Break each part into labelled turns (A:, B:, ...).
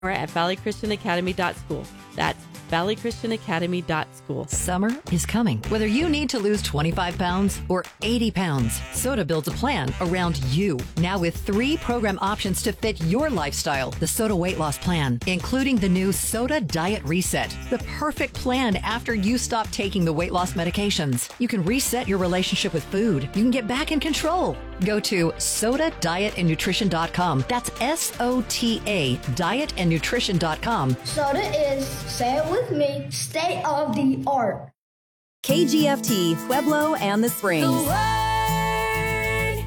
A: at valleychristianacademy.school. That's valleychristianacademy.school.
B: Summer is coming. Whether you need to lose 25 pounds or 80 pounds, Soda builds a plan around you. Now with 3 program options to fit your lifestyle. The Soda Weight Loss Plan, including the new Soda Diet Reset. The perfect plan after you stop taking the weight loss medications. You can reset your relationship with food. You can get back in control. Go to sodadietandnutrition.com. That's SOTA, dietandnutrition.com.
C: Soda is, say it with me, state of the art.
D: KGFT, Pueblo and the Springs.
E: The Word,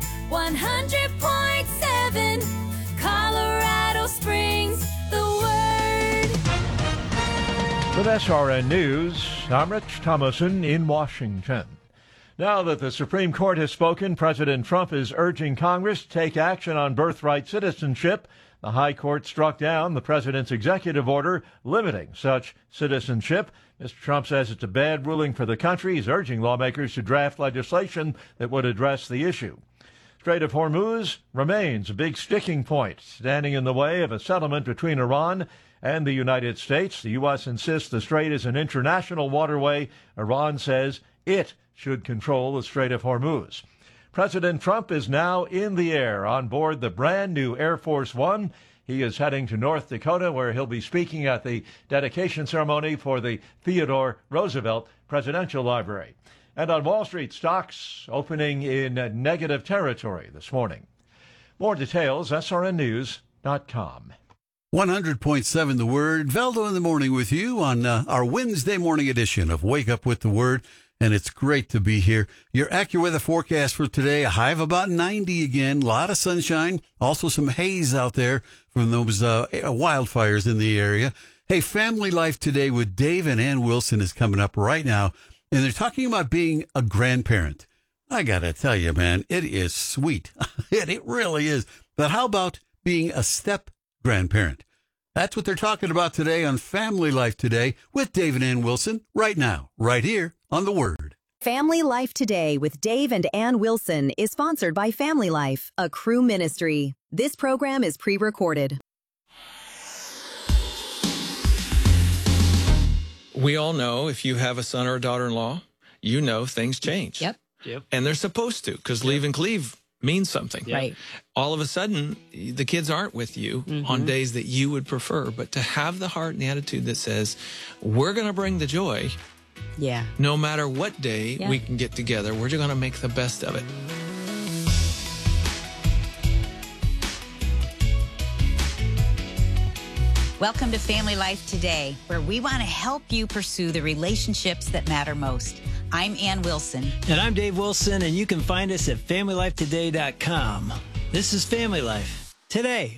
E: 100.7, Colorado Springs, The Word.
F: With SRN News, I'm Rich Thomason in Washington. Now that the Supreme Court has spoken, President Trump is urging Congress to take action on birthright citizenship. The High Court struck down the president's executive order limiting such citizenship. Mr. Trump says it's a bad ruling for the country. He's urging lawmakers to draft legislation that would address the issue. Strait of Hormuz remains a big sticking point, standing in the way of a settlement between Iran and the United States. The U.S. insists the strait is an international waterway. Iran says it should control the Strait of Hormuz. President Trump is now in the air on board the brand new Air Force One. He is heading to North Dakota, where he'll be speaking at the dedication ceremony for the Theodore Roosevelt Presidential Library. And on Wall Street, stocks opening in negative territory this morning. More details, srnnews.com.
G: 100.7 The Word. Veldo in the morning with you on our Wednesday morning edition of Wake Up with the Word. And it's great to be here. Your AccuWeather forecast for today, a high of about 90 again, a lot of sunshine, also some haze out there from those wildfires in the area. Hey, Family Life Today with Dave and Ann Wilson is coming up right now, and they're talking about being a grandparent. I got to tell you, man, it is sweet. It really is. But how about being a step-grandparent? That's what they're talking about today on Family Life Today with Dave and Ann Wilson right now, right here on The Word.
D: Family Life Today with Dave and Ann Wilson is sponsored by Family Life, a Crew ministry. This program is pre-recorded.
H: We all know if you have a son or a daughter-in-law, you know things change.
I: Yep.
H: And they're supposed to, because leave and cleave means something.
I: Right.
H: All of a sudden, the kids aren't with you on days that you would prefer. But to have the heart and the attitude that says, we're going to bring the joy,
I: Yeah.
H: no matter what day we can get together, we're just going to make the best of it.
J: Welcome to Family Life Today, where we want to help you pursue the relationships that matter most. I'm Ann Wilson.
K: And I'm Dave Wilson, and you can find us at FamilyLifeToday.com. This is Family Life Today.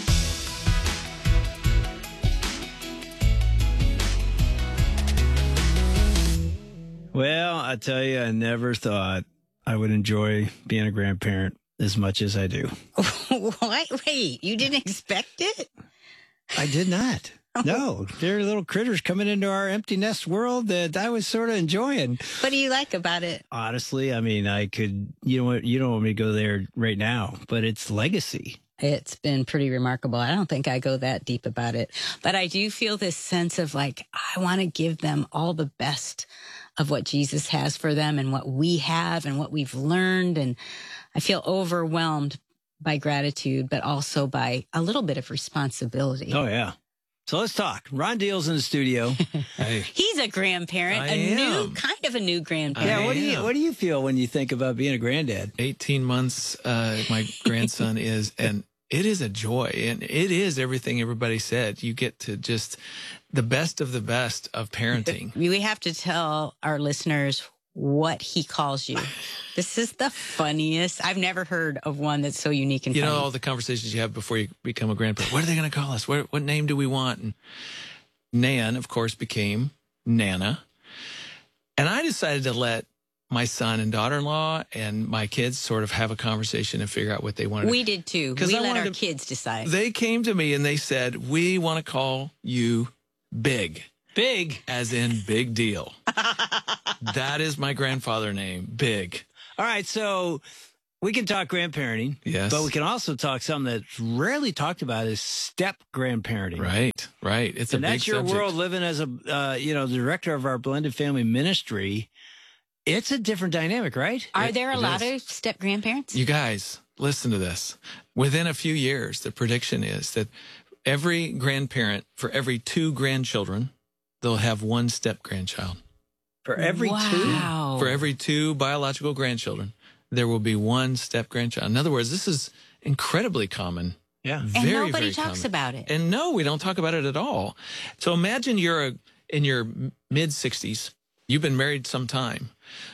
K: Well, I tell you, I never thought I would enjoy being a grandparent as much as I do.
J: What? Wait, you didn't expect it?
K: I did not. No, there are little critters coming into our empty nest world that I was sort of enjoying.
J: What do you like about it?
K: Honestly, I mean, I could, you don't want me to go there right now, but it's legacy.
I: It's been pretty remarkable. I don't think I go that deep about it, but I do feel this sense of like, I want to give them all the best of what Jesus has for them and what we have and what we've learned. And I feel overwhelmed by gratitude, but also by a little bit of responsibility.
K: Oh, yeah. So let's talk. Ron Deal's in the studio.
H: Hey.
I: He's a grandparent, kind of a new grandparent.
K: Yeah, what do you feel when you think about being a granddad?
H: 18 months, my grandson is, and it is a joy. And it is everything everybody said. You get to just the best of parenting.
I: We have to tell our listeners what he calls you. This is the funniest. I've never heard of one that's so unique and funny.
H: You know, all the conversations you have before you become a grandparent. What are they going to call us? What name do we want? And Nan, of course, became Nana. And I decided to let my son and daughter-in-law and my kids sort of have a conversation and figure out what they wanted.
I: We did too. We let our kids decide.
H: They came to me and they said, we want to call you Big.
K: Big?
H: As in big deal. That is my grandfather name, Big.
K: All right, so We can talk grandparenting.
H: Yes.
K: But we can also talk something that's rarely talked about is step grandparenting.
H: Right. It's
K: and
H: a big
K: that's your
H: subject.
K: world living as a, the director of our blended family ministry. It's a different dynamic, right?
I: Are there a lot
H: is.
I: of step grandparents?
H: You guys, listen to this. Within a few years, the prediction is that every grandparent, for every 2 grandchildren, they'll have 1 step grandchild.
K: For every 2?
H: For every 2 biological grandchildren, there will be 1 step grandchild. In other words, this is incredibly common.
K: Yeah.
I: And
H: Very,
I: nobody
H: very
I: talks
H: common.
I: about it.
H: And no, we don't talk about it at all. So imagine you're in your mid-60s. You've been married some time,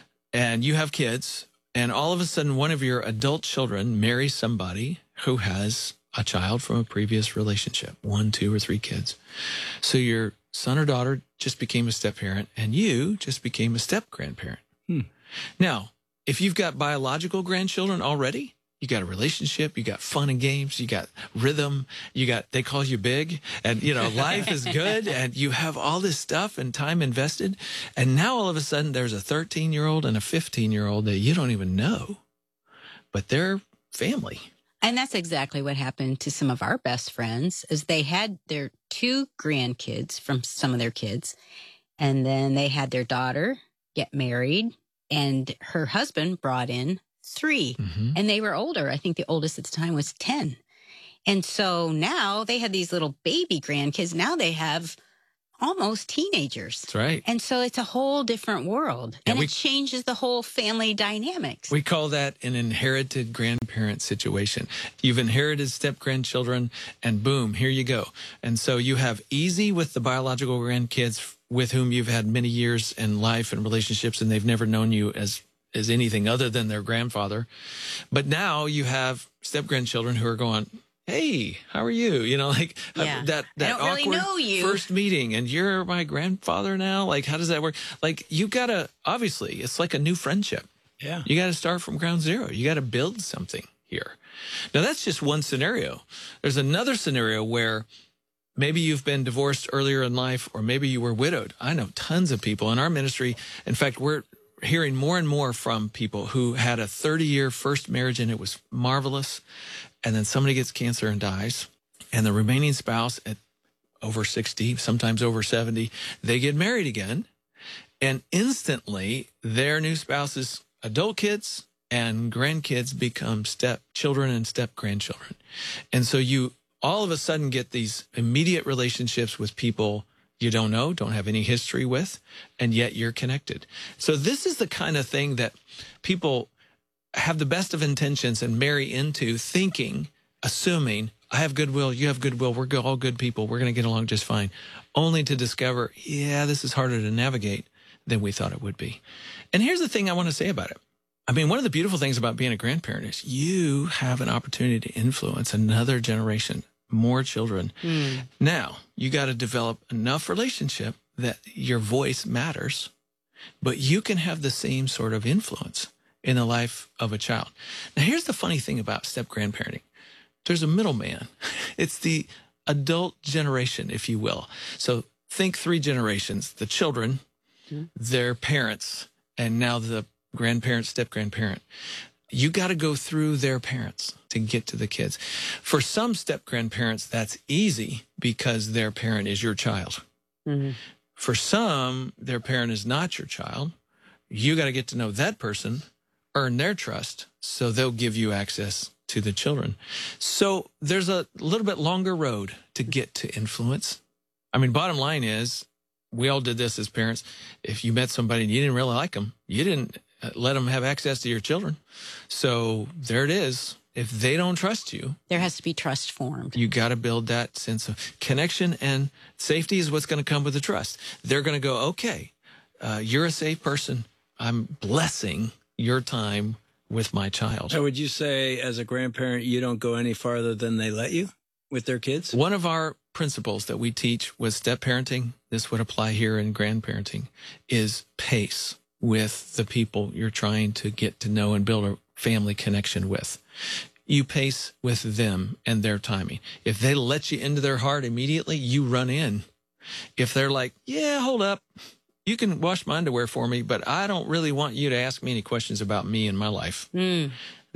H: and you have kids, and all of a sudden one of your adult children marries somebody who has a child from a previous relationship, 1, 2, or 3 kids. So your son or daughter just became a step-parent, and you just became a step-grandparent. Now, if you've got biological grandchildren already, you got a relationship, you got fun and games, you got rhythm, they call you big, and, life is good, and you have all this stuff and time invested. And now all of a sudden there's a 13-year-old and a 15-year-old that you don't even know, but they're family.
I: And that's exactly what happened to some of our best friends, is they had their 2 grandkids from some of their kids, and then they had their daughter get married, and her husband brought in 3, and they were older. I think the oldest at the time was 10. And so now they had these little baby grandkids. Now they have almost teenagers.
H: That's right.
I: And so it's a whole different world. And it changes the whole family dynamics.
H: We call that an inherited grandparent situation. You've inherited step-grandchildren, and boom, here you go. And so you have easy with the biological grandkids with whom you've had many years in life and relationships, and they've never known you as anything other than their grandfather. But now you have step-grandchildren who are going, hey, how are you? That
I: I don't
H: awkward
I: really know you.
H: first meeting, and you're my grandfather now? Like, how does that work? Like, you got to, obviously, it's like a new friendship.
K: Yeah.
H: You got to start from ground zero. You got to build something here. Now, that's just one scenario. There's another scenario where maybe you've been divorced earlier in life, or maybe you were widowed. I know tons of people in our ministry. In fact, we're hearing more and more from people who had a 30-year first marriage, and it was marvelous. And then somebody gets cancer and dies, and the remaining spouse at over 60, sometimes over 70, they get married again, and instantly their new spouse's adult kids and grandkids become step-children and step-grandchildren. And so you all of a sudden get these immediate relationships with people you don't know, don't have any history with, and yet you're connected. So this is the kind of thing that people have the best of intentions and marry into, thinking, assuming, I have goodwill, you have goodwill, we're all good people, we're going to get along just fine, only to discover, this is harder to navigate than we thought it would be. And here's the thing I want to say about it. I mean, one of the beautiful things about being a grandparent is you have an opportunity to influence another generation, more children. Now, you got to develop enough relationship that your voice matters, but you can have the same sort of influence in the life of a child. Now, here's the funny thing about step-grandparenting. There's a middleman. It's the adult generation, if you will. So think 3 generations, the children, their parents, and now the grandparent, step-grandparent. You got to go through their parents to get to the kids. For some step-grandparents, that's easy because their parent is your child. For some, their parent is not your child. You got to get to know that person, earn their trust, so they'll give you access to the children. So there's a little bit longer road to get to influence. I mean, bottom line is, we all did this as parents. If you met somebody and you didn't really like them, you didn't let them have access to your children. So there it is. If they don't trust you,
I: there has to be trust formed.
H: You got to build that sense of connection, and safety is what's going to come with the trust. They're going to go, okay, you're a safe person. I'm blessing your time with my child.
K: So would you say, as a grandparent, you don't go any farther than they let you with their kids?
H: One of our principles that we teach with step parenting, this would apply here in grandparenting, is pace with the people you're trying to get to know and build a family connection with. You pace with them and their timing. If they let you into their heart immediately, you run in. If they're like, yeah, hold up, you can wash my underwear for me, but I don't really want you to ask me any questions about me and my life, then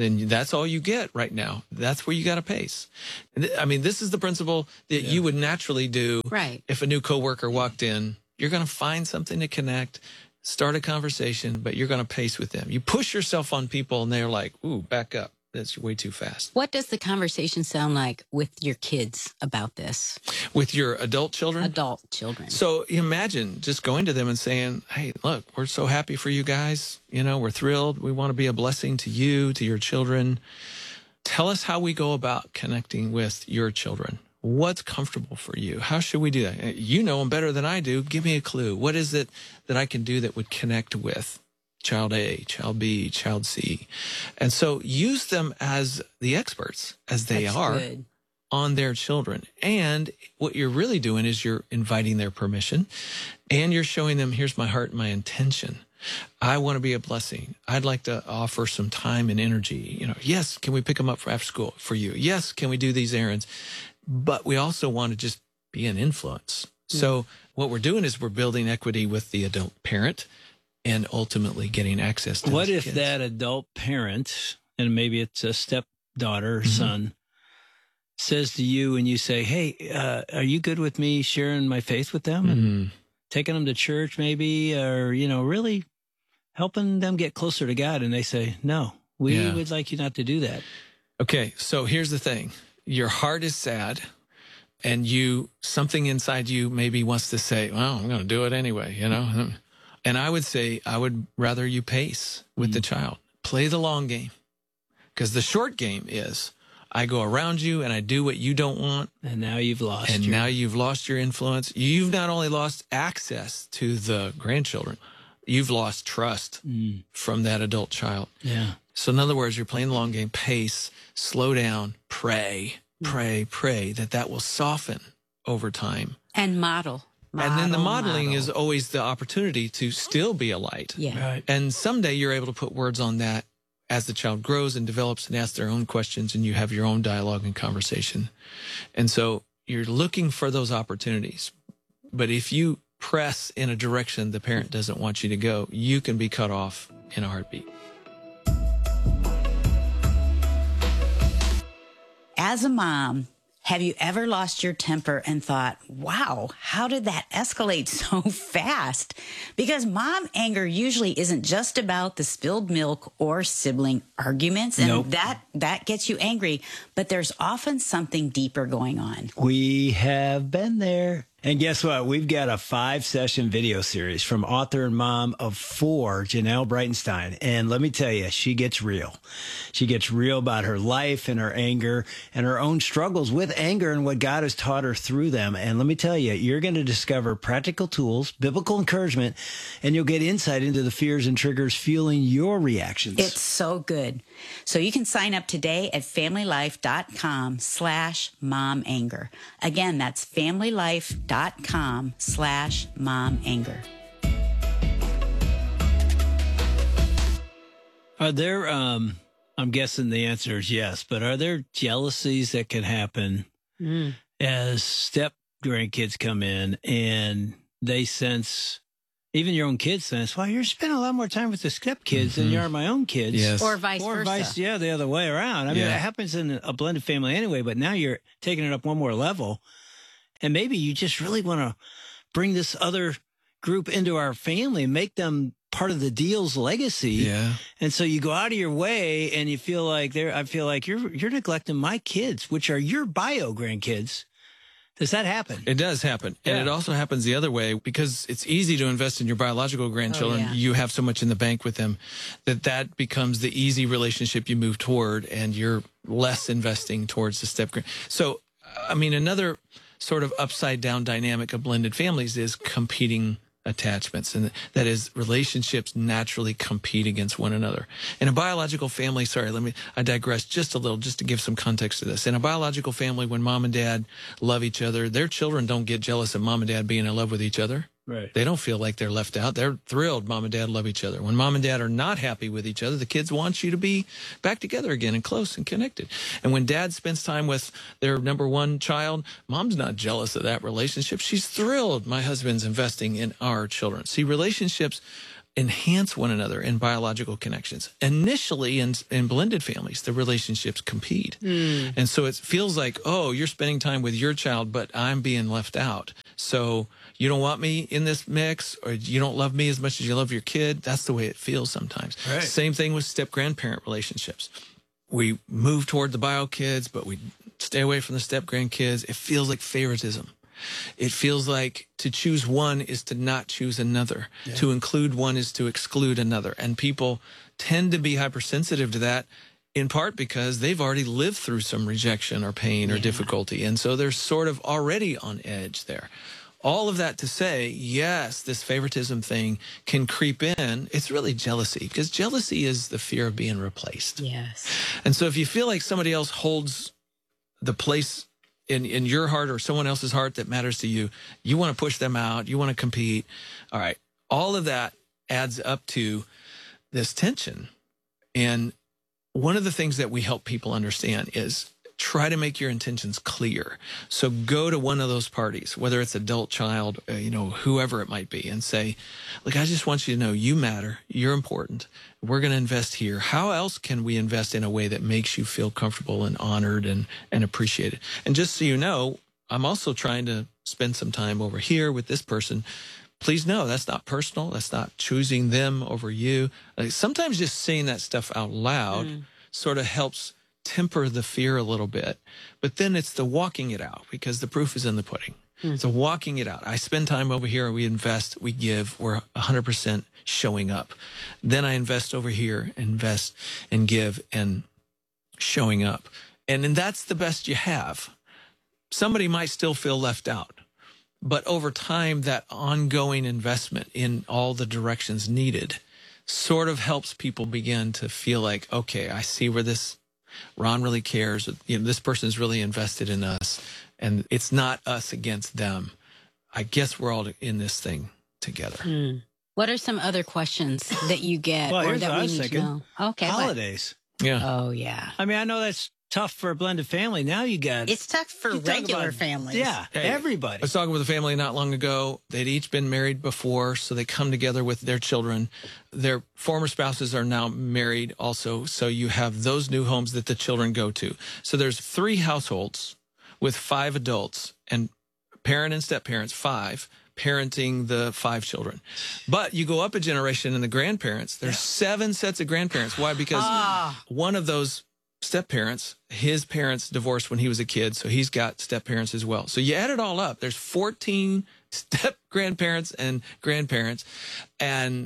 H: then that's all you get right now. That's where you got to pace. I mean, this is the principle that you would naturally do.
I: Right.
H: If a new coworker walked in, you're going to find something to connect, start a conversation, but you're going to pace with them. You push yourself on people and they're like, ooh, back up. That's way too fast.
I: What does the conversation sound like with your kids about this?
H: With your adult children?
I: Adult children.
H: So imagine just going to them and saying, hey, look, we're so happy for you guys. You know, we're thrilled. We want to be a blessing to you, to your children. Tell us how we go about connecting with your children. What's comfortable for you? How should we do that? You know them better than I do. Give me a clue. What is it that I can do that would connect with child A, child B, child C? And so use them as the experts, as they are on their children. And what you're really doing is you're inviting their permission and you're showing them, here's my heart and my intention. I want to be a blessing. I'd like to offer some time and energy. You know, yes, can we pick them up for after school for you? Yes, can we do these errands? But we also want to just be an influence. So what we're doing is we're building equity with the adult parent and ultimately getting access to
K: what
H: those
K: if
H: kids.
K: that adult parent, and maybe it's a stepdaughter or son, says to you and you say, hey, are you good with me sharing my faith with them and taking them to church maybe, or, you know, really helping them get closer to God? And they say, no, we would like you not to do that.
H: Okay, so here's the thing. Your heart is sad and something inside you maybe wants to say, well, I'm going to do it anyway, you know? And I would say, I would rather you pace with the child. Play the long game. Because the short game is, I go around you and I do what you don't want.
K: And now you've lost
H: now you've lost your influence. You've not only lost access to the grandchildren, you've lost trust from that adult child.
K: Yeah.
H: So in other words, you're playing the long game. Pace, slow down, pray that will soften over time.
I: And model.
H: And then the modeling is always the opportunity to still be a light.
I: Yeah.
K: Right.
H: And someday you're able to put words on that as the child grows and develops and asks their own questions, and you have your own dialogue and conversation. And so you're looking for those opportunities. But if you press in a direction the parent doesn't want you to go, you can be cut off in a heartbeat.
J: As a mom, have you ever lost your temper and thought, wow, how did that escalate so fast? Because mom anger usually isn't just about the spilled milk or sibling arguments, and that gets you angry, but there's often something deeper going on.
K: We have been there. And guess what? We've got a 5-session video series from author and mom of 4, Janelle Breitenstein. And let me tell you, she gets real. She gets real about her life and her anger and her own struggles with anger and what God has taught her through them. And let me tell you, you're going to discover practical tools, biblical encouragement, and you'll get insight into the fears and triggers fueling your reactions.
J: It's so good. So you can sign up today at familylife.com/momanger. Again, that's familylife.com/momanger.
K: Are there, I'm guessing the answer is yes, but are there jealousies that can happen as step grandkids come in and they sense, even your own kids sense, well, you're spending a lot more time with the step kids than you are my own kids.
H: Yes.
I: Or vice versa.
K: Yeah, the other way around. I mean, it happens in a blended family anyway, but now you're taking it up one more level. And maybe you just really want to bring this other group into our family and make them part of the deal's legacy.
H: Yeah.
K: And so you go out of your way and you feel like I feel like you're neglecting my kids, which are your bio grandkids. Does that happen?
H: It does happen. And it also happens the other way because it's easy to invest in your biological grandchildren. You have so much in the bank with them that becomes the easy relationship you move toward, and you're less investing towards the step grand. So, I mean, another sort of upside down dynamic of blended families is competing attachments, and that is relationships naturally compete against one another. In a biological family, I digress just a little just to give some context to this. In a biological family, when mom and dad love each other, their children don't get jealous of mom and dad being in love with each other.
K: Right.
H: They don't feel like they're left out. They're thrilled mom and dad love each other. When mom and dad are not happy with each other, the kids want you to be back together again and close and connected. And when dad spends time with their number one child, mom's not jealous of that relationship. She's thrilled my husband's investing in our children. See, relationships enhance one another in biological connections. Initially, in blended families, the relationships compete. And so it feels like, oh, you're spending time with your child, but I'm being left out. So you don't want me in this mix, or you don't love me as much as you love your kid. That's the way it feels sometimes.
K: Right.
H: Same thing with step-grandparent relationships. We move toward the bio kids, but we stay away from the step-grandkids. It feels like favoritism. It feels like to choose one is to not choose another. Yeah. To include one is to exclude another. And people tend to be hypersensitive to that, in part because they've already lived through some rejection or pain or difficulty. And so they're sort of already on edge there. All of that to say, yes, this favoritism thing can creep in. It's really jealousy, because jealousy is the fear of being replaced.
I: Yes.
H: And so if you feel like somebody else holds the place in your heart or someone else's heart that matters to you, you want to push them out, you want to compete. All right. All of that adds up to this tension. And one of the things that we help people understand is try to make your intentions clear. So go to one of those parties, whether it's adult, child, whoever it might be, and say, look, I just want you to know you matter. You're important. We're going to invest here. How else can we invest in a way that makes you feel comfortable and honored and appreciated? And just so you know, I'm also trying to spend some time over here with this person. Please know that's not personal. That's not choosing them over you. Sometimes just saying that stuff out loud sort of helps temper the fear a little bit. But then it's the walking it out, because the proof is in the pudding. So walking it out. I spend time over here, we invest, we give, we're 100% showing up. Then I invest over here, invest and give and showing up. And then that's the best you have. Somebody might still feel left out. But over time, that ongoing investment in all the directions needed sort of helps people begin to feel like, okay, I see where Ron really cares. This person is really invested in us, and it's not us against them. I guess we're all in this thing together.
I: What are some other questions that you get or that we need to know? Okay,
K: holidays.
H: Yeah.
I: Oh, yeah.
K: I mean, I know that's tough for a blended family. Now
J: it's tough for regular families.
K: Yeah, everybody.
H: I was talking with a family not long ago. They'd each been married before, so they come together with their children. Their former spouses are now married also, so you have those new homes that the children go to. So there's 3 households with 5 adults, and parent and step-parents, 5, parenting the 5 children. But you go up a generation and the grandparents, there's 7 sets of grandparents. Why? Because one of those step-parents, his parents divorced when he was a kid, so he's got step-parents as well. So you add it all up, there's 14 step-grandparents and grandparents, and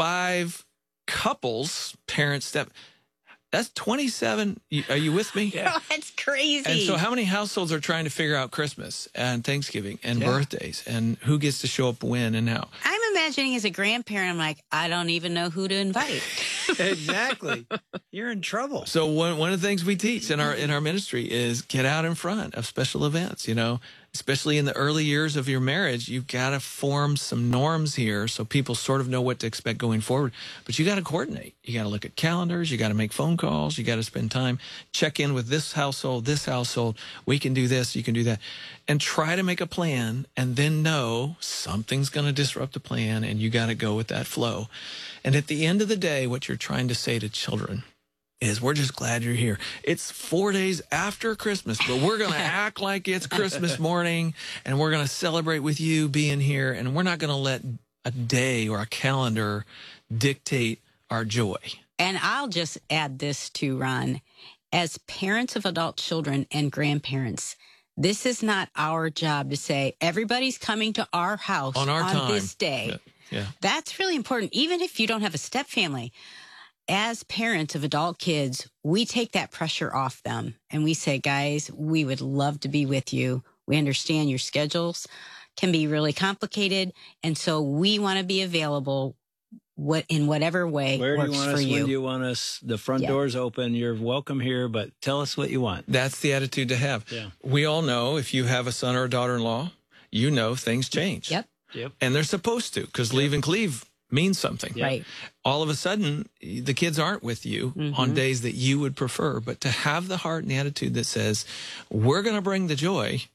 H: 5 couples, parents, step. That's 27. Are you with me?
J: Yeah. Oh, that's crazy.
H: And so how many households are trying to figure out Christmas and Thanksgiving and birthdays and who gets to show up when and how?
J: I'm imagining as a grandparent, I'm like, I don't even know who to invite.
K: Exactly. You're in trouble.
H: So one of the things we teach in our ministry is get out in front of special events, especially in the early years of your marriage. You've got to form some norms here so people sort of know what to expect going forward. But you got to coordinate. You got to look at calendars. You got to make phone calls. You got to spend time, check in with this household, this household. We can do this. You can do that. And try to make a plan, and then know something's going to disrupt the plan, and you got to go with that flow. And at the end of the day, what you're trying to say to children is, we're just glad you're here. It's 4 days after Christmas, but we're going to act like it's Christmas morning, and we're going to celebrate with you being here, and we're not going to let a day or a calendar dictate our joy.
I: And I'll just add this too, Ron. As parents of adult children and grandparents, this is not our job to say, everybody's coming to our house
H: on our time
I: this day.
H: Yeah.
I: That's really important, even if you don't have a step family. As parents of adult kids, we take that pressure off them and we say, guys, we would love to be with you. We understand your schedules can be really complicated. And so we want to be available in whatever way
K: Where
I: works
K: do you want
I: for
K: us?
I: you.
K: When do you want us? The front door's open. You're welcome here, but tell us what you want.
H: That's the attitude to have.
K: Yeah.
H: We all know if you have a son or a daughter-in-law, things change.
I: Yep.
H: And they're supposed to, because leave and cleave means something.
I: Right.
H: All of a sudden, the kids aren't with you on days that you would prefer, but to have the heart and the attitude that says, we're going to bring the joy,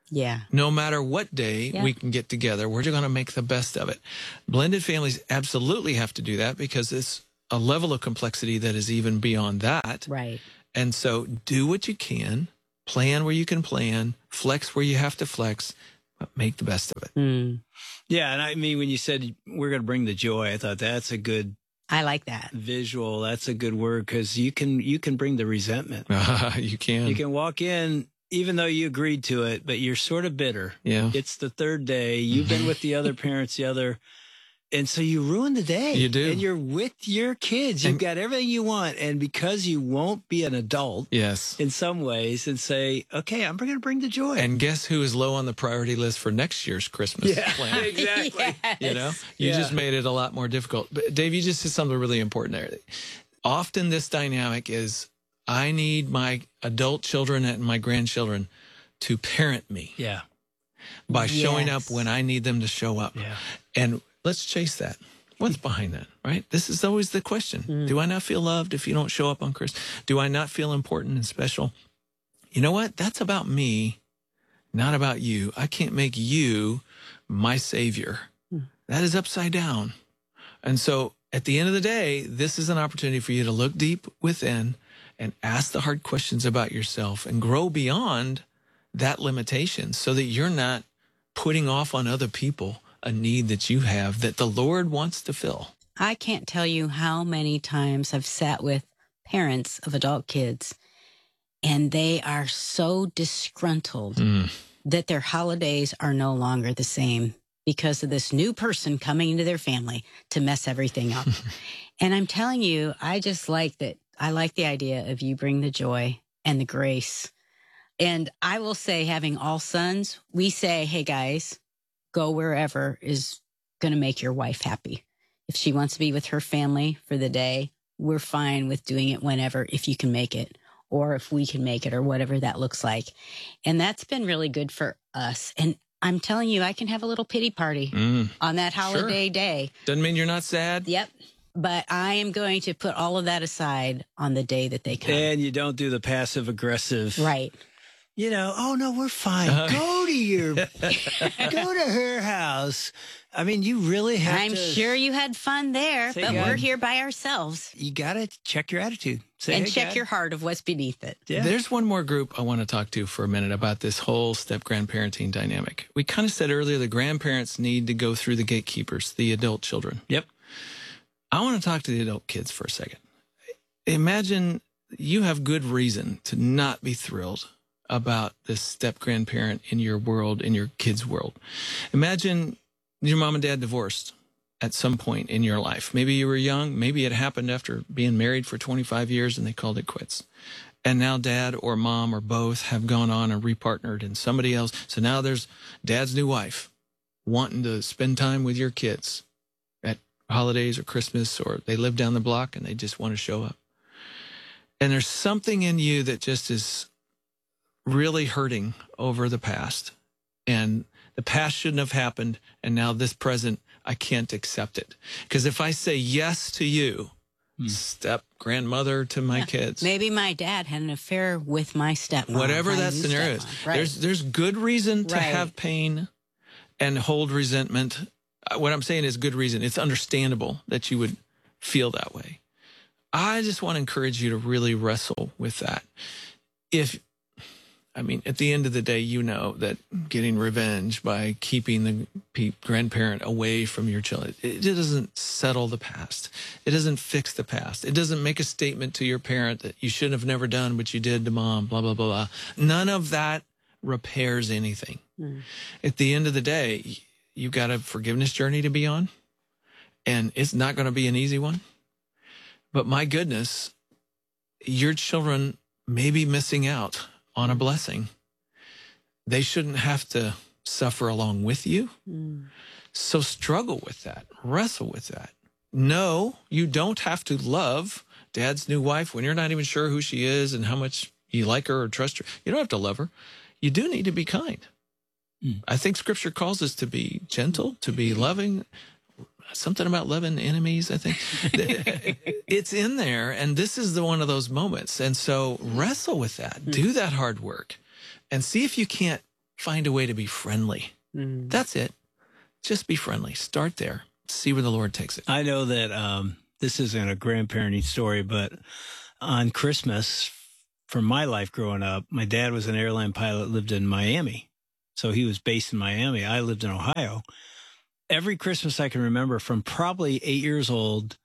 I: Yeah.
H: No matter what day we can get together, we're going to make the best of it. Blended families absolutely have to do that because it's a level of complexity that is even beyond that.
I: Right.
H: And so do what you can, plan where you can plan, flex where you have to flex, but make the best of it.
I: Mm.
K: Yeah, and I mean, when you said we're going to bring the joy, I thought that's a good
I: I like that
K: visual. That's a good word because you can bring the resentment.
H: You can.
K: You can walk in, even though you agreed to it, but you're sort of bitter.
H: Yeah.
K: It's the third day. You've been with the other parents, and so you ruin the day.
H: You do.
K: And you're with your kids. You've got everything you want. And because you won't be an adult
H: yes,
K: in some ways and say, okay, I'm going to bring the joy.
H: And guess who is low on the priority list for next year's Christmas plan?
K: Exactly.
I: Yes.
H: You know, you just made it a lot more difficult. But Dave, you just said something really important there. Often this dynamic is I need my adult children and my grandchildren to parent me.
K: Yeah.
H: By showing up when I need them to show up.
K: Yeah.
H: And let's chase that. What's behind that, right? This is always the question. Do I not feel loved if you don't show up on Christmas? Do I not feel important and special? You know what? That's about me, not about you. I can't make you my savior. That is upside down. And so at the end of the day, this is an opportunity for you to look deep within and ask the hard questions about yourself and grow beyond that limitation so that you're not putting off on other people a need that you have that the Lord wants to fill.
I: I can't tell you how many times I've sat with parents of adult kids and they are so disgruntled that their holidays are no longer the same because of this new person coming into their family to mess everything up. And I'm telling you, I just like that. I like the idea of you bring the joy and the grace. And I will say, having all sons, we say, hey guys, go wherever is going to make your wife happy. If she wants to be with her family for the day, we're fine with doing it whenever, if you can make it, or if we can make it, or whatever that looks like. And that's been really good for us. And I'm telling you, I can have a little pity party on that holiday day.
H: Doesn't mean you're not sad.
I: Yep. But I am going to put all of that aside on the day that they come.
K: And you don't do the passive aggressive.
I: Right.
K: You know, oh no, we're fine. Go to her house. I mean, you really have
I: I'm sure you had fun there, but we're here by ourselves.
K: You got to check your attitude. Say,
I: and
K: hey,
I: check
K: God.
I: your heart of what's beneath it.
K: Yeah.
H: There's one more group I want to talk to for a minute about this whole step-grandparenting dynamic. We kind of said earlier the grandparents need to go through the gatekeepers, the adult children.
K: Yep.
H: I want to talk to the adult kids for a second. Imagine you have good reason to not be thrilled about this step-grandparent in your world, in your kids' world. Imagine your mom and dad divorced at some point in your life. Maybe you were young. Maybe it happened after being married for 25 years and they called it quits. And now dad or mom or both have gone on and repartnered and somebody else. So now there's dad's new wife wanting to spend time with your kids at holidays or Christmas, or they live down the block and they just want to show up. And there's something in you that just is really hurting over the past. And the past shouldn't have happened. And now this present, I can't accept it. Because if I say yes to you, step grandmother to my kids.
I: Maybe my dad had an affair with my stepmom.
H: Whatever that scenario is.
I: Right.
H: There's good reason to have pain and hold resentment. What I'm saying is good reason. It's understandable that you would feel that way. I just want to encourage you to really wrestle with that. At the end of the day, you know that getting revenge by keeping the grandparent away from your children, it doesn't settle the past. It doesn't fix the past. It doesn't make a statement to your parent that you should have never done what you did to mom, blah, blah, blah, blah. None of that repairs anything. At the end of the day, you've got a forgiveness journey to be on, and it's not going to be an easy one. But my goodness, your children may be missing out on a blessing. They shouldn't have to suffer along with you. So struggle with that. Wrestle with that. No, you don't have to love dad's new wife when you're not even sure who she is and how much you like her or trust her. You don't have to love her. You do need to be kind. I think Scripture calls us to be gentle, to be loving. Something about loving enemies, I think. It's in there, and this is one of those moments. And so wrestle with that. Do that hard work and see if you can't find a way to be friendly. That's it. Just be friendly. Start there. See where the Lord takes it.
K: I know that this isn't a grandparenting story, but on Christmas, from my life growing up, my dad was an airline pilot, lived in Miami. So he was based in Miami. I lived in Ohio. Every Christmas I can remember, from probably 8 years old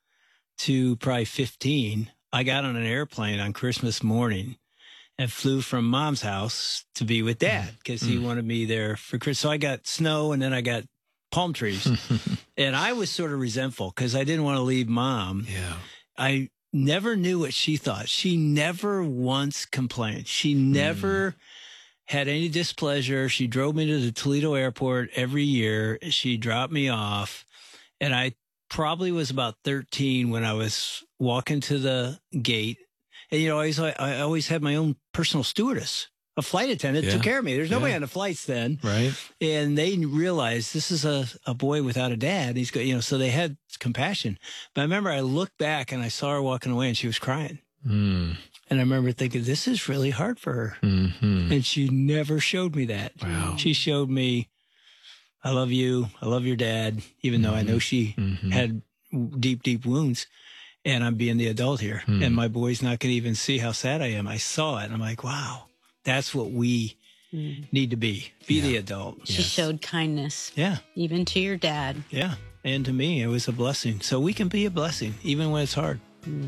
K: to probably 15, I got on an airplane on Christmas morning and flew from Mom's house to be with Dad because he wanted me there for Christmas. So I got snow and then I got palm trees. And I was sort of resentful because I didn't want to leave Mom.
H: Yeah.
K: I never knew what she thought. She never once complained. She never had any displeasure. She drove me to the Toledo airport every year. She dropped me off. And I probably was about 13 when I was walking to the gate. And, you know, I always had my own personal stewardess. A flight attendant took care of me. There's nobody on the flights then.
H: Right.
K: And they realized this is a boy without a dad. He's got, you know, so they had compassion. But I remember I looked back and I saw her walking away and she was crying. And I remember thinking, this is really hard for her. And she never showed me that.
H: Wow.
K: She showed me, I love you. I love your dad, even though I know she had deep, deep wounds. And I'm being the adult here. And my boy's not going to even see how sad I am. I saw it. And I'm like, wow. That's what we need to be the adult.
I: She showed kindness.
K: Yeah.
I: Even to your dad.
K: Yeah. And to me, it was a blessing. So we can be a blessing, even when it's hard.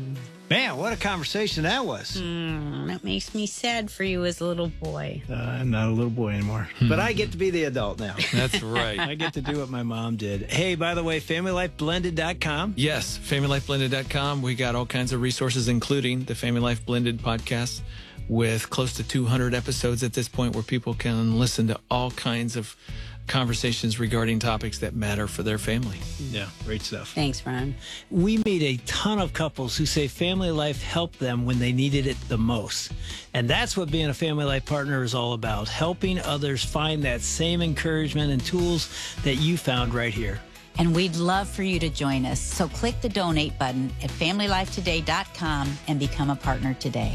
K: Man, what a conversation that was.
I: That makes me sad for you as a little boy.
K: I'm not a little boy anymore. But I get to be the adult now.
H: That's right.
K: I get to do what my mom did. Hey, by the way, FamilyLifeBlended.com.
H: Yes, FamilyLifeBlended.com. We got all kinds of resources, including the Family Life Blended podcast, with close to 200 episodes at this point where people can listen to all kinds of conversations regarding topics that matter for their family.
K: Yeah, great stuff.
I: Thanks, Ron.
K: We meet a ton of couples who say Family Life helped them when they needed it the most. And that's what being a Family Life partner is all about, helping others find that same encouragement and tools that you found right here.
J: And we'd love for you to join us. So click the donate button at FamilyLifeToday.com and become a partner today.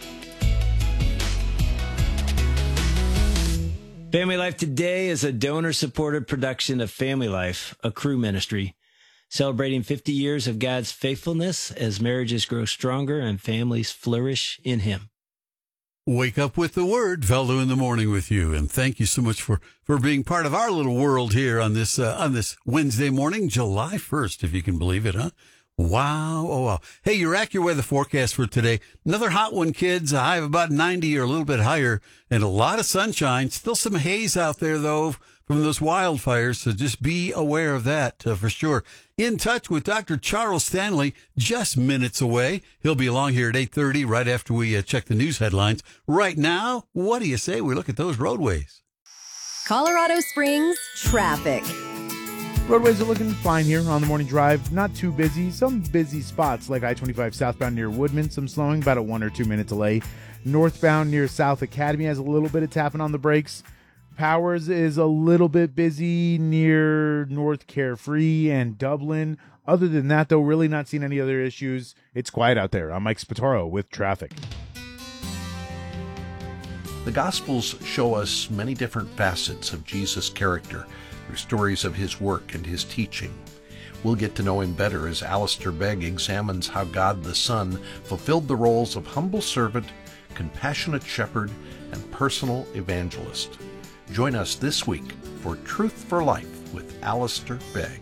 K: Family Life Today is a donor-supported production of Family Life, a Cru ministry, celebrating 50 years of God's faithfulness as marriages grow stronger and families flourish in Him.
G: Wake up with the Word, Veldo in the morning with you, and thank you so much for being part of our little world here on this Wednesday morning, July 1st, if you can believe it, huh? Wow. Oh, wow. Hey, your AccuWeather forecast for today. Another hot one, kids. A high of about 90 or a little bit higher and a lot of sunshine. Still some haze out there, though, from those wildfires. So just be aware of that for sure. In touch with Dr. Charles Stanley, just minutes away. He'll be along here at 8:30 right after we check the news headlines. Right now, what do you say we look at those roadways?
D: Colorado Springs traffic.
L: Roadways are looking fine here on the morning drive. Not too busy. Some busy spots like I-25 southbound near Woodman. Some slowing, about a 1 or 2 minute delay. Northbound near South Academy has a little bit of tapping on the brakes. Powers is a little bit busy near North Carefree and Dublin. Other than that, though, really not seeing any other issues. It's quiet out there. I'm Mike Spataro with traffic.
M: The Gospels show us many different facets of Jesus' character through stories of his work and his teaching. We'll get to know him better as Alistair Begg examines how God the Son fulfilled the roles of humble servant, compassionate shepherd, and personal evangelist. Join us this week for Truth for Life with Alistair Begg.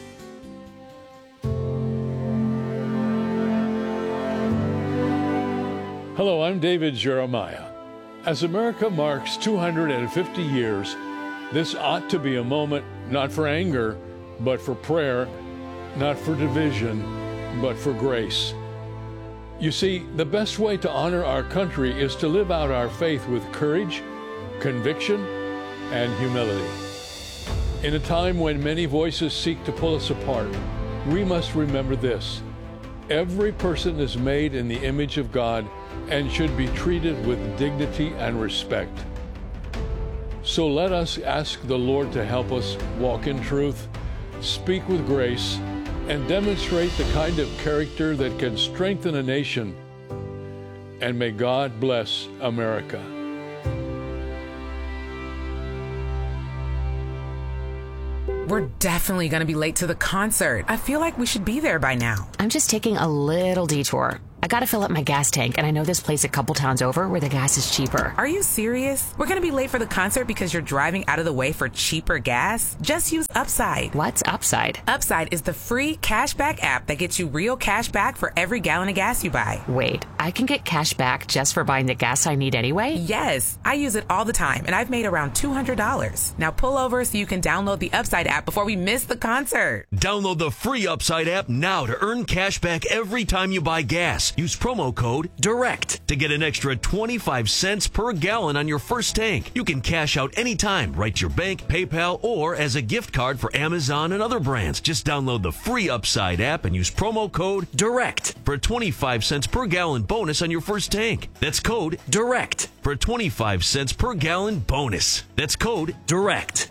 N: Hello, I'm David Jeremiah. As America marks 250 years, this ought to be a moment not for anger, but for prayer, not for division, but for grace. You see, the best way to honor our country is to live out our faith with courage, conviction, and humility. In a time when many voices seek to pull us apart, we must remember this: every person is made in the image of God and should be treated with dignity and respect. So let us ask the Lord to help us walk in truth, speak with grace, and demonstrate the kind of character that can strengthen a nation. And may God bless America.
O: We're definitely going to be late to the concert. I feel like we should be there by now.
P: I'm just taking a little detour. I gotta fill up my gas tank, and I know this place a couple towns over where the gas is cheaper.
O: Are you serious? We're gonna be late for the concert because you're driving out of the way for cheaper gas? Just use Upside.
P: What's Upside?
O: Upside is the free cashback app that gets you real cash back for every gallon of gas you buy.
P: Wait, I can get cash back just for buying the gas I need anyway?
O: Yes, I use it all the time, and I've made around $200. Now pull over so you can download the Upside app before we miss the concert.
Q: Download the free Upside app now to earn cash back every time you buy gas. Use promo code DIRECT to get an extra 25 cents per gallon on your first tank. You can cash out anytime, right to your bank, PayPal, or as a gift card for Amazon and other brands. Just download the free Upside app and use promo code DIRECT for a 25 cents per gallon bonus on your first tank. That's code DIRECT for a 25 cents per gallon bonus. That's code DIRECT.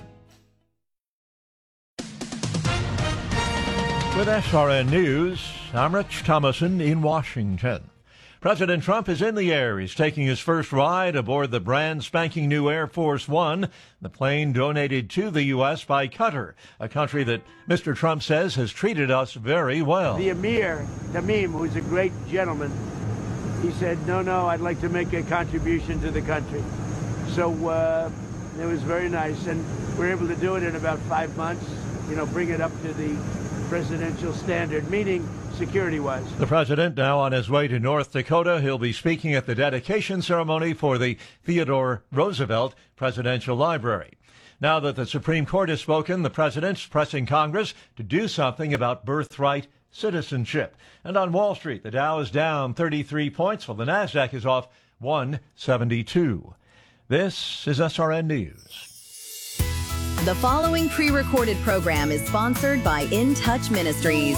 F: With SRN News, I'm Rich Thomason in Washington. President Trump is in the air. He's taking his first ride aboard the brand spanking new Air Force One, the plane donated to the U.S. by Qatar, a country that Mr. Trump says has treated us very well.
R: The Emir Tamim, who's a great gentleman, he said, no, I'd like to make a contribution to the country. So it was very nice, and we were able to do it in about 5 months, bring it up to the presidential standard, meaning security-wise.
F: The president now on his way to North Dakota. He'll be speaking at the dedication ceremony for the Theodore Roosevelt Presidential Library. Now that the Supreme Court has spoken, the president's pressing Congress to do something about birthright citizenship. And on Wall Street, the Dow is down 33 points, while the Nasdaq is off 172. This is SRN News.
D: The following pre-recorded program is sponsored by In Touch Ministries.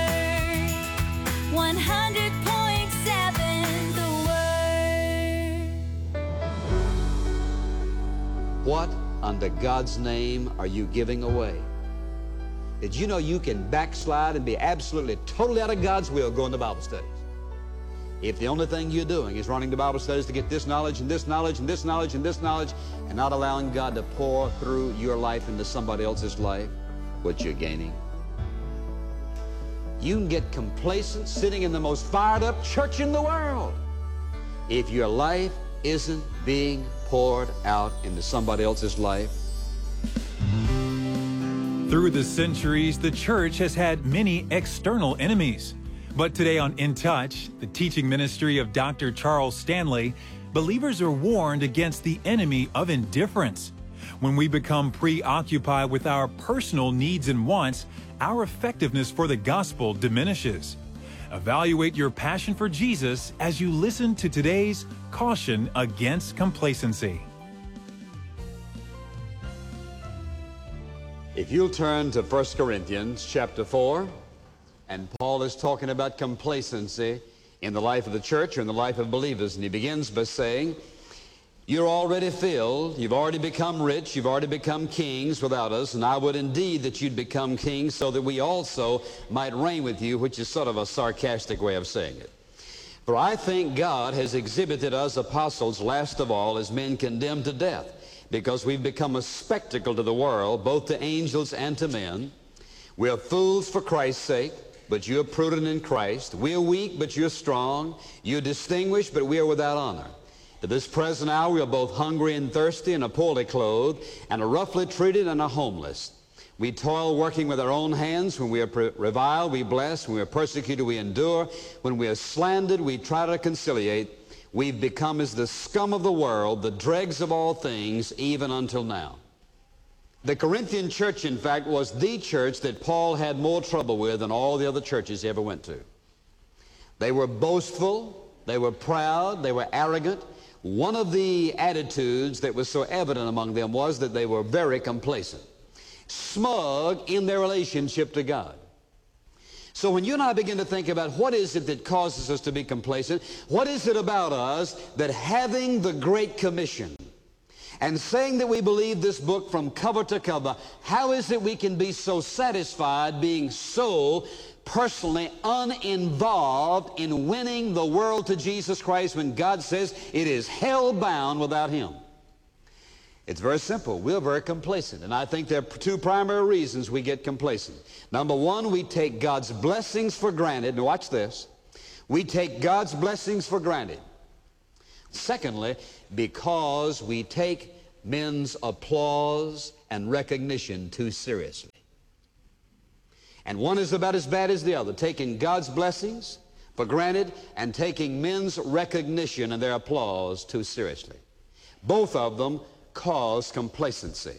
E: 100.7 The Word.
S: What under God's name are you giving away? Did you know you can backslide and be absolutely, totally out of God's will going to Bible studies? If the only thing you're doing is running to Bible studies to get this knowledge and this knowledge and this knowledge and this knowledge and not allowing God to pour through your life into somebody else's life, what you're gaining? You can get complacent sitting in the most fired up church in the world if your life isn't being poured out into somebody else's life.
T: Through the centuries, the church has had many external enemies. But today on In Touch, the teaching ministry of Dr. Charles Stanley, believers are warned against the enemy of indifference. When we become preoccupied with our personal needs and wants, our effectiveness for the gospel diminishes. Evaluate your passion for Jesus as you listen to today's caution against complacency.
S: If you'll turn to 1 Corinthians chapter 4, and Paul is talking about complacency in the life of the church or in the life of believers. And he begins by saying, you're already filled, you've already become rich, you've already become kings without us, and I would indeed that you'd become kings so that we also might reign with you, which is sort of a sarcastic way of saying it. For I think God has exhibited us apostles last of all as men condemned to death, because we've become a spectacle to the world, both to angels and to men. We are fools for Christ's sake, but you're prudent in Christ. We are weak, but you're strong. You're distinguished, but we are without honor. To this present hour, we are both hungry and thirsty, and are poorly clothed, and are roughly treated, and are homeless. We toil working with our own hands. When we are reviled, we bless. When we are persecuted, we endure. When we are slandered, we try to conciliate. We've become as the scum of the world, the dregs of all things, even until now. The Corinthian church, in fact, was the church that Paul had more trouble with than all the other churches he ever went to. They were boastful, they were proud, they were arrogant. One of the attitudes that was so evident among them was that they were very complacent, smug in their relationship to God. So when you and I begin to think about what is it that causes us to be complacent, what is it about us that having the Great Commission and saying that we believe this book from cover to cover, how is it we can be so satisfied being so personally uninvolved in winning the world to Jesus Christ when God says it is hell-bound without Him? It's very simple. We're very complacent. And I think there are two primary reasons we get complacent. Number one, we take God's blessings for granted. Now watch this. We take God's blessings for granted. Secondly, because we take men's applause and recognition too seriously. And one is about as bad as the other, taking God's blessings for granted and taking men's recognition and their applause too seriously. Both of them cause complacency.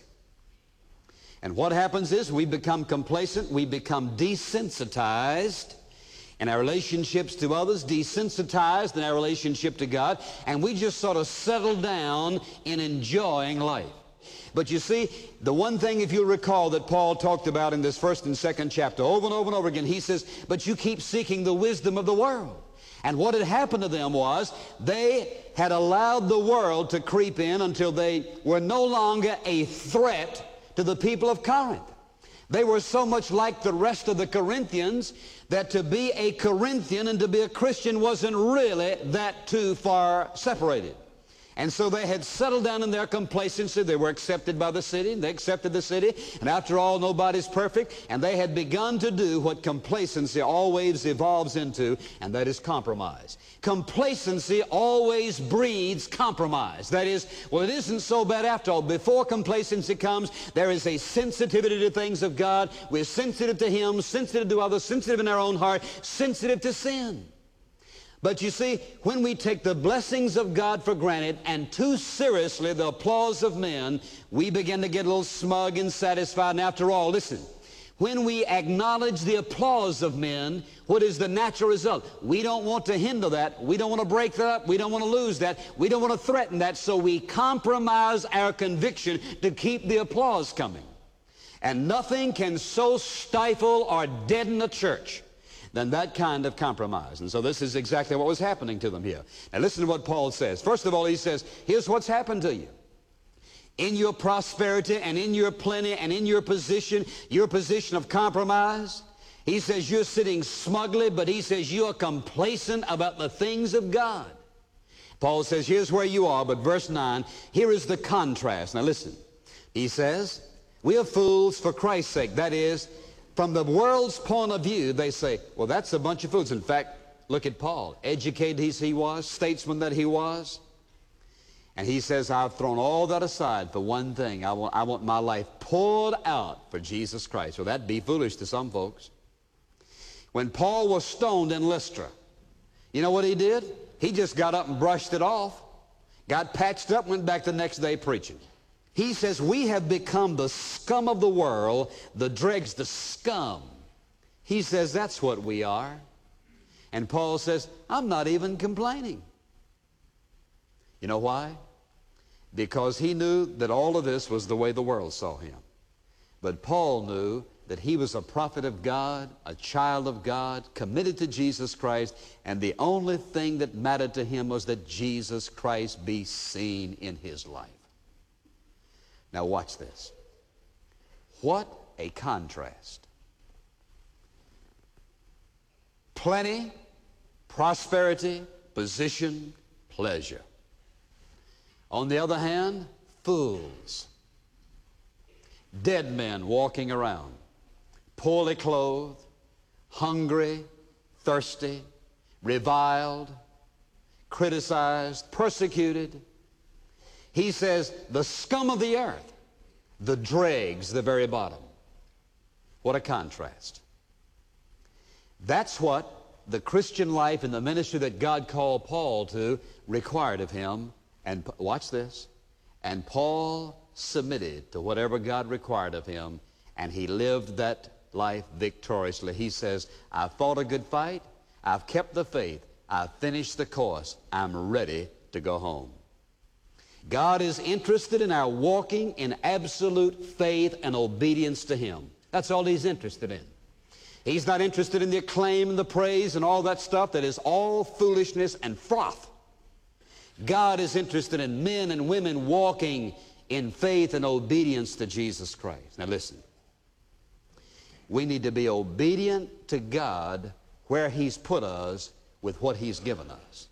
S: And what happens is we become complacent, we become desensitized in our relationships to others, desensitized in our relationship to God, and we just sort of settle down in enjoying life. But you see, the one thing, if you recall, that Paul talked about in this first and second chapter, over and over and over again, he says, but you keep seeking the wisdom of the world. And what had happened to them was they had allowed the world to creep in until they were no longer a threat to the people of Corinth. They were so much like the rest of the Corinthians that to be a Corinthian and to be a Christian wasn't really that too far separated. And so they had settled down in their complacency. They were accepted by the city, and they accepted the city. And after all, nobody's perfect. And they had begun to do what complacency always evolves into, and that is compromise. Complacency always breeds compromise. That is, well, it isn't so bad after all. Before complacency comes, there is a sensitivity to things of God. We're sensitive to Him, sensitive to others, sensitive in our own heart, sensitive to sin. But you see, when we take the blessings of God for granted and too seriously the applause of men, we begin to get a little smug and satisfied. And after all, listen, when we acknowledge the applause of men, what is the natural result? We don't want to hinder that. We don't want to break that up. We don't want to lose that. We don't want to threaten that. So we compromise our conviction to keep the applause coming. And nothing can so stifle or deaden a church than that kind of compromise. And so this is exactly what was happening to them here. Now listen to what Paul says. First of all, he says, here's what's happened to you. In your prosperity and in your plenty and in your position of compromise, he says you're sitting smugly, but he says you're complacent about the things of God. Paul says, here's where you are, but verse 9, here is the contrast. Now listen, he says, we are fools for Christ's sake. That is, from the world's point of view, they say, well, that's a bunch of fools. In fact, look at Paul, educated as he was, statesman that he was. And he says, I've thrown all that aside for one thing. I want my life poured out for Jesus Christ. Well, that'd be foolish to some folks. When Paul was stoned in Lystra, you know what he did? He just got up and brushed it off, got patched up, went back the next day preaching. He says, we have become the scum of the world, the dregs, the scum. He says, that's what we are. And Paul says, I'm not even complaining. You know why? Because he knew that all of this was the way the world saw him. But Paul knew that he was a prophet of God, a child of God, committed to Jesus Christ, and the only thing that mattered to him was that Jesus Christ be seen in his life. Now watch this. What a contrast. Plenty, prosperity, position, pleasure. On the other hand, fools. Dead men walking around, poorly clothed, hungry, thirsty, reviled, criticized, persecuted. He says, the scum of the earth, the dregs, the very bottom. What a contrast. That's what the Christian life and the ministry that God called Paul to required of him. And watch this. And Paul submitted to whatever God required of him, and he lived that life victoriously. He says, I've fought a good fight. I've kept the faith. I've finished the course. I'm ready to go home. God is interested in our walking in absolute faith and obedience to Him. That's all He's interested in. He's not interested in the acclaim and the praise and all that stuff that is all foolishness and froth. God is interested in men and women walking in faith and obedience to Jesus Christ. Now listen, we need to be obedient to God where He's put us with what He's given us.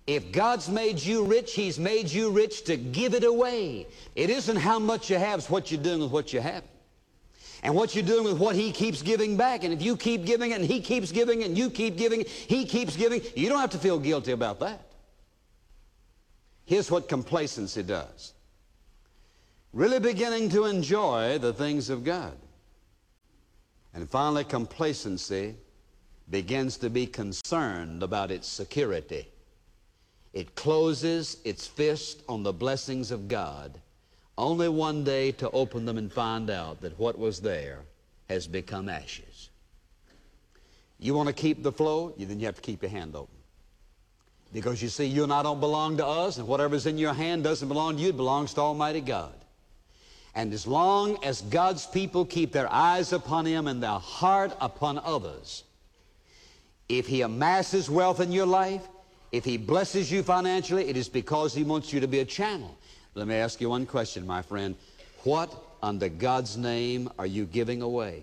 S: If God's made you rich, He's made you rich to give it away. It isn't how much you have, it's what you're doing with what you have. And what you're doing with what He keeps giving back. And if you keep giving it and He keeps giving it and you keep giving it, He keeps giving, you don't have to feel guilty about that. Here's what complacency does. Really beginning to enjoy the things of God. And finally, complacency begins to be concerned about its security. It closes its fist on the blessings of God, only one day to open them and find out that what was there has become ashes. You want to keep the flow? Then you have to keep your hand open. Because you see, you and I don't belong to us, and whatever's in your hand doesn't belong to you, it belongs to Almighty God. And as long as God's people keep their eyes upon Him and their heart upon others, if He amasses wealth in your life, if He blesses you financially, it is because He wants you to be a channel. Let me ask you one question, my friend. What under God's name are you giving away?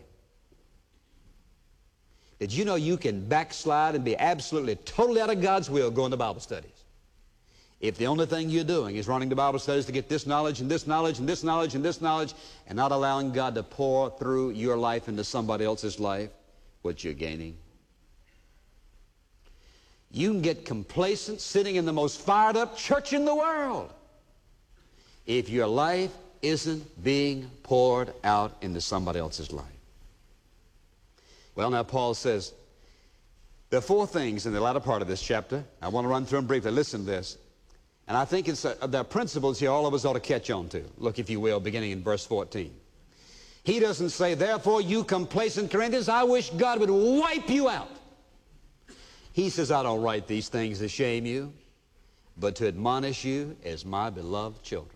S: Did you know you can backslide and be absolutely, totally out of God's will going to Bible studies? If the only thing you're doing is running to Bible studies to get this knowledge and this knowledge and this knowledge and this knowledge, and not allowing God to pour through your life into somebody else's life, what you're gaining? You can get complacent sitting in the most fired up church in the world if your life isn't being poured out into somebody else's life. Well, now Paul says, there are 4 things in the latter part of this chapter. I want to run through them briefly. Listen to this. And I think there are principles here all of us ought to catch on to. Look, if you will, beginning in verse 14. He doesn't say, therefore, you complacent Corinthians, I wish God would wipe you out. He says, I don't write these things to shame you, but to admonish you as my beloved children.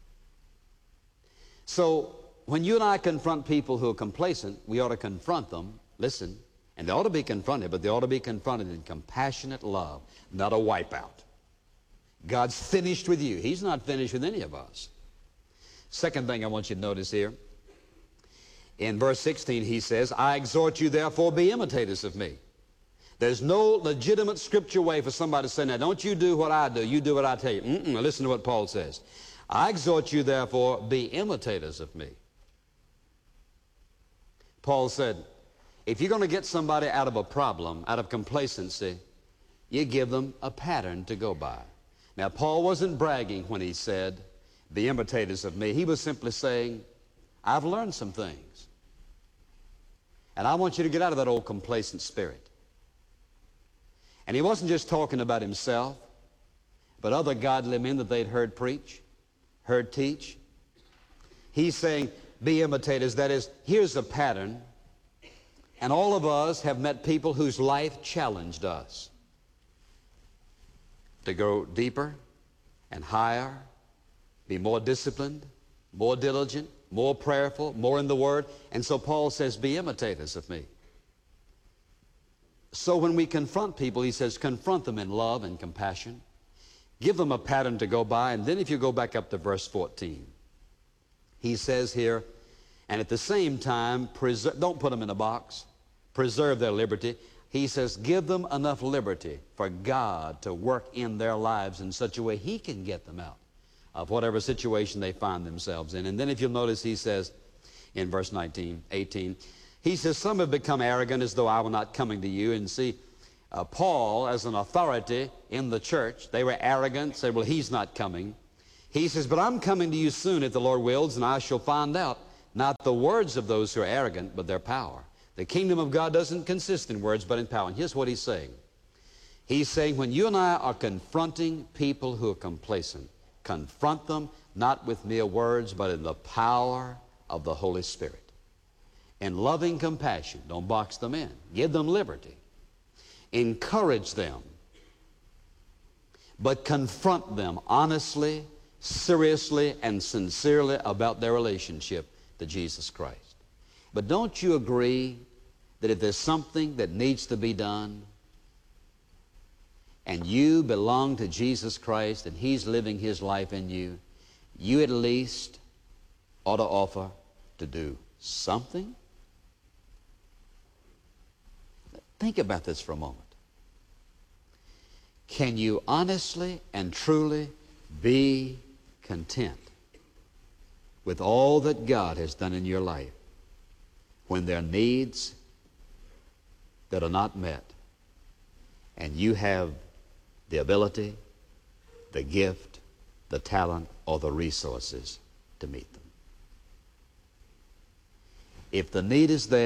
S: So when you and I confront people who are complacent, we ought to confront them, listen, and they ought to be confronted, but they ought to be confronted in compassionate love, not a wipeout. God's finished with you. He's not finished with any of us. Second thing I want you to notice here, in verse 16 he says, I exhort you therefore be imitators of me. There's no legitimate scripture way for somebody to say, now don't you do what I do, you do what I tell you. Listen to what Paul says. I exhort you therefore be imitators of me. Paul said, if you're going to get somebody out of a problem, out of complacency, you give them a pattern to go by. Now, Paul wasn't bragging when he said, be imitators of me. He was simply saying, I've learned some things. And I want you to get out of that old complacent spirit. And he wasn't just talking about himself, but other godly men that they'd heard preach, heard teach. He's saying, be imitators. That is, here's a pattern. And all of us have met people whose life challenged us to go deeper and higher, be more disciplined, more diligent, more prayerful, more in the Word. And so Paul says, be imitators of me. So when we confront people, he says, confront them in love and compassion. Give them a pattern to go by. And then if you go back up to verse 14, he says here, and at the same time, don't put them in a box. Preserve their liberty. He says, give them enough liberty for God to work in their lives in such a way He can get them out of whatever situation they find themselves in. And then if you'll notice, he says in verse 18, he says, some have become arrogant as though I were not coming to you. And see, Paul, as an authority in the church, they were arrogant, said, well, he's not coming. He says, but I'm coming to you soon if the Lord wills, and I shall find out not the words of those who are arrogant, but their power. The kingdom of God doesn't consist in words, but in power. And here's what he's saying. He's saying, when you and I are confronting people who are complacent, confront them not with mere words, but in the power of the Holy Spirit. In loving compassion, don't box them in. Give them liberty. Encourage them. But confront them honestly, seriously, and sincerely about their relationship to Jesus Christ. But don't you agree that if there's something that needs to be done, and you belong to Jesus Christ and He's living His life in you, you at least ought to offer to do something? Think about this for a moment. Can you honestly and truly be content with all that God has done in your life when there are needs that are not met and you have the ability, the gift, the talent, or the resources to meet them? If the need is there,